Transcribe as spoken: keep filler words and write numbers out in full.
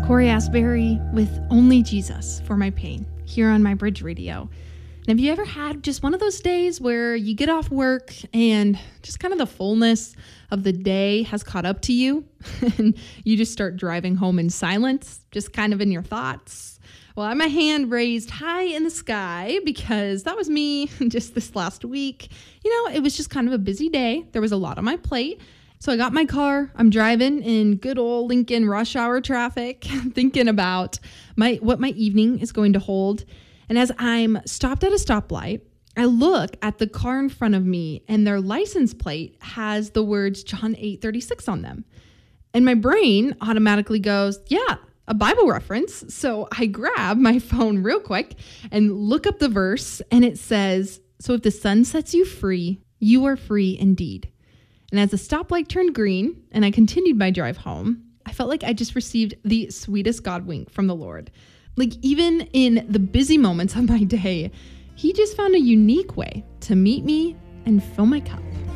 Corey Asbury with Only Jesus for My Pain here on My Bridge Radio. And have you ever had just one of those days where you get off work and just kind of the fullness of the day has caught up to you and you just start driving home in silence, just kind of in your thoughts? Well, I have my hand raised high in the sky because that was me just this last week. You know, it was just kind of a busy day. There was a lot on my plate. So I got my car, I'm driving in good old Lincoln rush hour traffic, thinking about my what my evening is going to hold. And as I'm stopped at a stoplight, I look at the car in front of me and their license plate has the words John eight thirty-six on them. And my brain automatically goes, yeah, a Bible reference. So I grab my phone real quick and look up the verse, and it says, so if the sun sets you free, you are free indeed. And as the stoplight turned green and I continued my drive home, I felt like I just received the sweetest God wink from the Lord. Like even in the busy moments of my day, he just found a unique way to meet me and fill my cup.